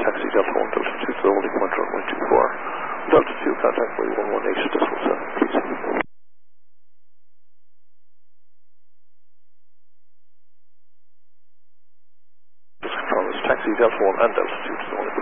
taxi Delta 1, Delta 2 to the holding point runway 24. Delta 2, contact way 118 decimal 7, please. Control is taxi Delta 1 and Delta 2 to the holding point.